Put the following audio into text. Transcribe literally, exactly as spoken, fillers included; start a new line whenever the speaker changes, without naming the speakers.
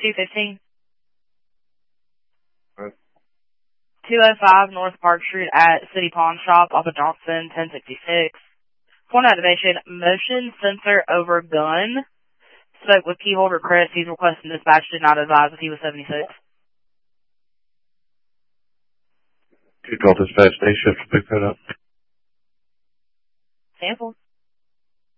two fifteen.
Right.
two oh five North Park Street at City Pawn Shop off of Johnson, ten sixty-six. Point activation, motion sensor over gun. Spoke with key holder Chris. He's requesting dispatch. Did not advise if he was seventy-six.
two twelve dispatch, day shift to pick that up.
Sample.